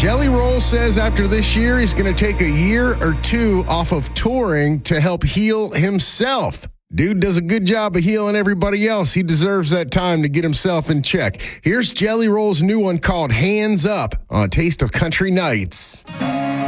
Jelly Roll says after this year, he's going to take a year or two off of touring to help heal himself. Dude does a good job of healing everybody else. He deserves that time to get himself in check. Here's Jelly Roll's new one called Hands Up on Taste of Country Nights.